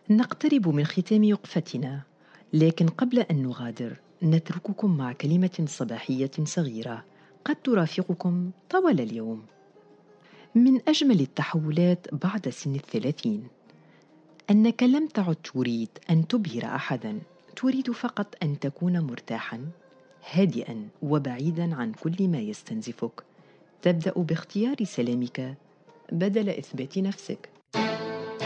نقترب من ختام وقفتنا، لكن قبل أن نغادر نترككم مع كلمة صباحية صغيرة قد ترافقكم طوال اليوم. من أجمل التحولات بعد سن 30 أنك لم تعد تريد أن تبهر أحدا، تريد فقط أن تكون مرتاحا، هادئا وبعيدا عن كل ما يستنزفك. تبدأ باختيار سلامك بدل إثبات نفسك.